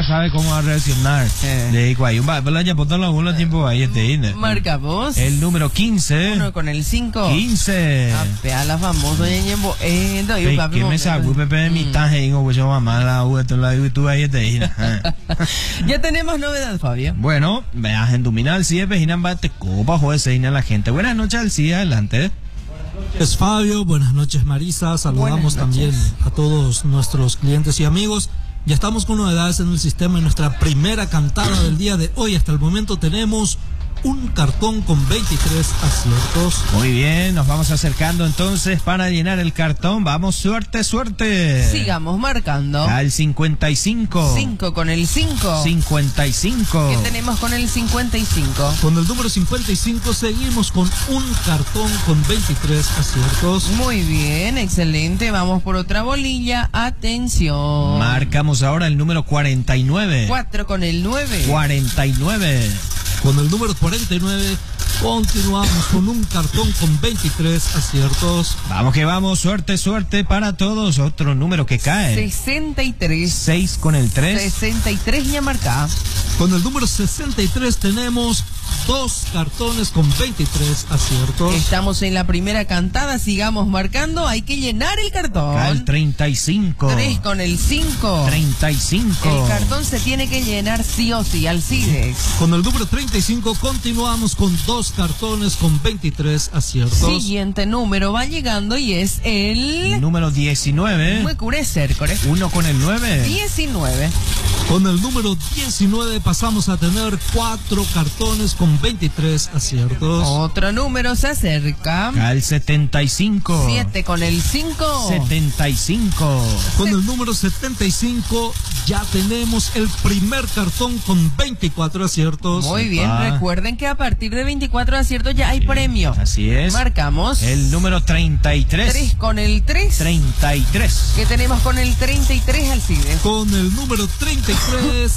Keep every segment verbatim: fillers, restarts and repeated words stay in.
nunca sabe cómo va a reaccionar. Eh. Le digo ahí, va, la ya por los tiempo ahí este. Marcamos. El número quince. Uno con el cinco. quince. Apea la famosa ñeñembo. Eh, no, Hey, ¿qué me sabe? Pepe de mi taje, digo, pues yo mamá la U, esto la YouTube ahí este. Ya tenemos novedad, Fabio. Bueno, veas en Duminal, sí, Pejinan va te copa, joder, se a la gente. Buenas noches, Alcía, adelante. Es Fabio, buenas noches Marisa, saludamos también a todos nuestros clientes y amigos. Ya estamos con novedades en el sistema en nuestra primera cantada del día de hoy. Hasta el momento tenemos un cartón con veintitrés aciertos. Muy bien, nos vamos acercando entonces para llenar el cartón. Vamos, suerte, suerte. Sigamos marcando. Al cincuenta y cinco. cinco con el cinco. cincuenta y cinco. ¿Qué tenemos con el cincuenta y cinco? Con el número cincuenta y cinco seguimos con un cartón con veintitrés aciertos. Muy bien, excelente. Vamos por otra bolilla. Atención. Marcamos ahora el número cuarenta y nueve. cuatro con el nueve. cuarenta y nueve. Con el número cuarenta y nueve continuamos con un cartón con veintitrés aciertos. Vamos que vamos, suerte, suerte para todos. Otro número que cae. sesenta y tres. seis con el tres. sesenta y tres ya marca. Con el número sesenta y tres tenemos dos cartones con veintitrés aciertos. Estamos en la primera cantada, sigamos marcando. Hay que llenar el cartón. Al treinta y cinco. tres con el cinco. treinta y cinco. El cartón se tiene que llenar sí o sí, Alcides. Con el número treinta y cinco continuamos con dos cartones con veintitrés aciertos. Siguiente número va llegando y es el... Número diecinueve. Muy curecer, core. Uno con el nueve. diecinueve. Con el número diecinueve pasamos a tener cuatro cartones con veintitrés aciertos. Otro número se acerca. Al setenta y cinco. siete con el cinco. setenta y cinco. Con el número setenta y cinco ya tenemos el primer cartón con veinticuatro aciertos. Muy bien, Ah. recuerden que a partir de veinticuatro aciertos ya hay premio. Así es. Marcamos. El número treinta y tres. tres con el tres. treinta y tres. ¿Qué tenemos con el treinta y tres, Alcides? Con el número treinta y tres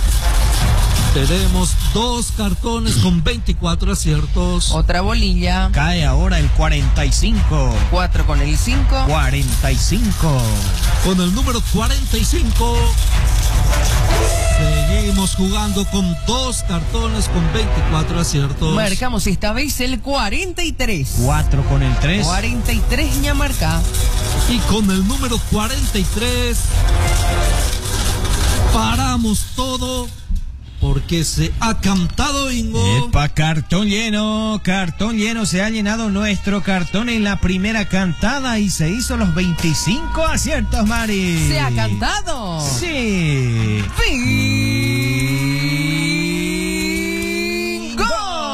tenemos dos cartones con veinticuatro aciertos. Otra bolilla. Cae ahora el cuarenta y cinco. cuatro con el cinco. cuarenta y cinco. Con el número cuarenta y cinco seguimos jugando con dos cartones con veinticuatro aciertos. Marcamos esta vez el cuarenta y tres. cuatro con el tres. cuarenta y tres ya marca. Y con el número cuarenta y tres paramos todo porque se ha cantado bingo. Epa, cartón lleno, cartón lleno, se ha llenado nuestro cartón en la primera cantada y se hizo los veinticinco aciertos, Mari. Se ha cantado. Sí. ¡Bingo!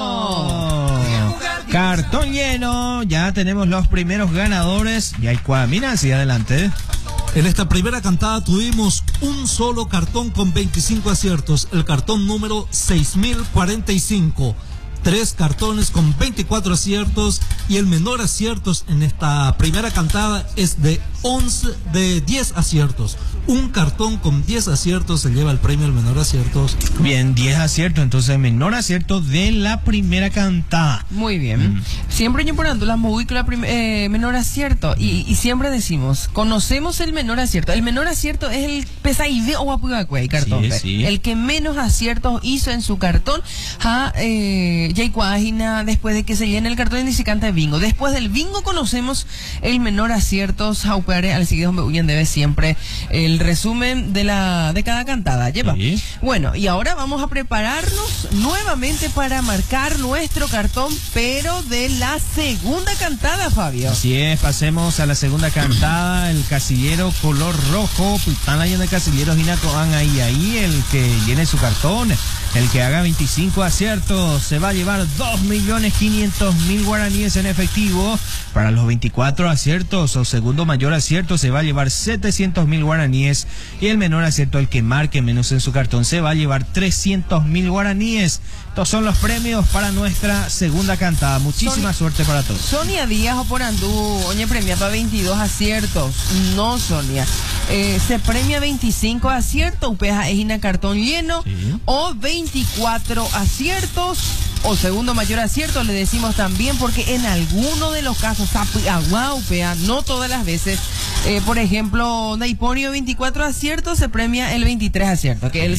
Cartón lleno, ya tenemos los primeros ganadores. Y hay cuadra, hacia adelante. En esta primera cantada tuvimos un solo cartón con veinticinco aciertos, el cartón número seis mil cuarenta y cinco. Tres cartones con veinticuatro aciertos y el menor aciertos en esta primera cantada es de once, de diez aciertos. Un cartón con diez aciertos se lleva el premio al menor aciertos. Bien, diez aciertos, entonces menor acierto de la primera cantada. Muy bien. Mm. Siempre yo ponando la muy la eh, menor acierto y, y siempre decimos, conocemos el menor acierto. El menor acierto es el pesaide o apugacuay cartón. Sí, sí. El que menos aciertos hizo en su cartón. Ja, eh, ya hay cuágina después de que se llene el cartón y se canta bingo. Después del bingo conocemos el menor aciertos. Jaupeare al siguiente donde huyen debe siempre el resumen de la de cada cantada. Lleva. Sí. Bueno, y ahora vamos a prepararnos nuevamente para marcar nuestro cartón, pero de la segunda cantada, Fabio. Así es, pasemos a la segunda cantada, el casillero color rojo. Están leyendo el casillero Ginatoan ahí, ahí, el que llene su cartón. El que haga veinticinco aciertos se va a llevar dos millones quinientos mil guaraníes en efectivo. Para los veinticuatro aciertos o segundo mayor acierto se va a llevar setecientos mil guaraníes. Y el menor acierto, el que marque menos en su cartón, se va a llevar trescientos mil guaraníes. Estos son los premios para nuestra segunda cantada. Muchísima Son, suerte para todos. Sonia Díaz o por Andú, oye, premia para veintidós aciertos. No, Sonia. Eh, se premia veinticinco aciertos, upeja es una cartón lleno, sí. O veinticuatro aciertos, o segundo mayor acierto, le decimos también, porque en alguno de los casos, agua, upea, no todas las veces, eh, por ejemplo, Naiponio veinticuatro aciertos, se premia el veintitrés aciertos, que el